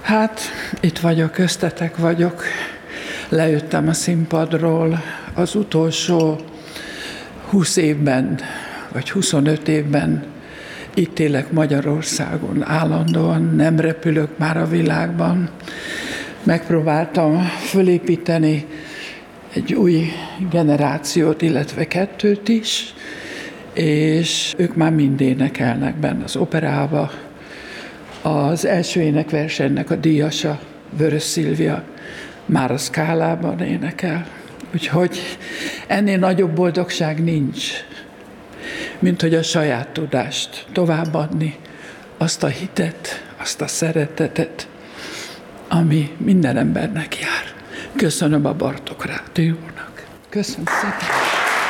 Hát, itt vagyok, köztetek vagyok. Lejöttem a színpadról az utolsó 20 évben, vagy 25 évben. Itt élek Magyarországon állandóan, nem repülök már a világban. Megpróbáltam fölépíteni egy új generációt, illetve kettőt is, és ők már mind énekelnek benne az operába. Az első énekversenynek a díjasa, Vörös Szilvia, már a Scalában énekel. Úgyhogy ennél nagyobb boldogság nincs, mint hogy a saját tudást továbbadni, azt a hitet, azt a szeretetet, ami minden embernek jár. Köszönöm a Bartók Rádiónak. Köszönöm szépen.